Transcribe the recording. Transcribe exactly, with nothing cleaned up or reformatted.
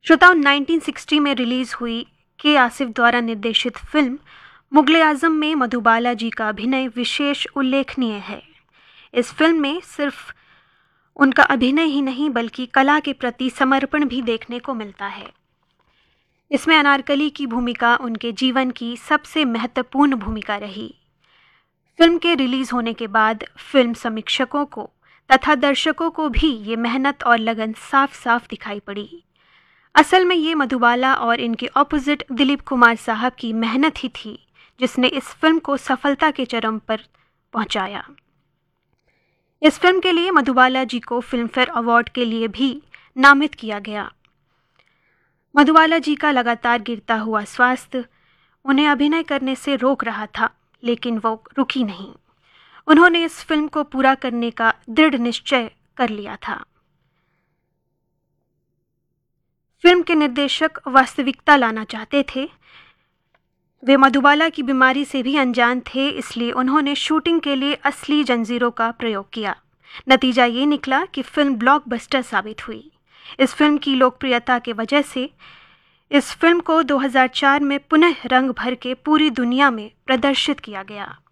श्रोताओं, nineteen sixty में release हुई के आसिफ द्वारा निर्देशित फिल्म मुगले आजम में मधुबाला जी का अभिनय विशेष उल्लेखनीय है। इस फिल्म में सिर्फ उनका अभिनय ही नहीं बल्कि कला के प्रति समर्पण भी देखने को मिलता है। इसमें अनारकली की भूमिका उनके जीवन की सबसे महत्वपूर्ण भूमिका रही। फिल्म के रिलीज होने के बाद फिल्म समीक्षकों को तथा दर्शकों को भी ये मेहनत और लगन साफ साफ दिखाई पड़ी। असल में ये मधुबाला और इनके ऑपोजिट दिलीप कुमार साहब की मेहनत ही थी जिसने इस फिल्म को सफलता के चरम पर पहुंचाया। इस फिल्म के लिए मधुबाला जी को फिल्म फेयर अवार्ड के लिए भी नामित किया गया। मधुबाला जी का लगातार गिरता हुआ स्वास्थ्य उन्हें अभिनय करने से रोक रहा था, लेकिन वो रुकी नहीं। उन्होंने इस फिल्म को पूरा करने का दृढ़ निश्चय कर लिया था। फिल्म के निर्देशक वास्तविकता लाना चाहते थे। वे मधुबाला की बीमारी से भी अनजान थे, इसलिए उन्होंने शूटिंग के लिए असली जंजीरों का प्रयोग किया। नतीजा ये निकला कि फिल्म ब्लॉकबस्टर साबित हुई। इस फिल्म की लोकप्रियता के वजह से इस फिल्म को दो हज़ार चार में पुनः रंग भर के पूरी दुनिया में प्रदर्शित किया गया।